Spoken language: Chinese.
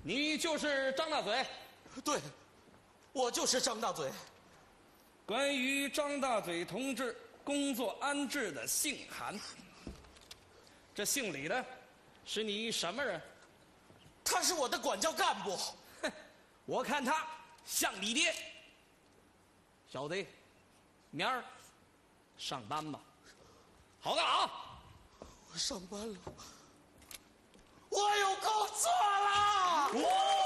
你就是张大嘴。 对，我就是张大嘴。 关于张大嘴同志工作安置的信函，这信里的是你什么人？ 他是我的管教干部。 哼，我看他像你爹。小子，明儿上班吧。好干啊！ 我上班了，我有工作了。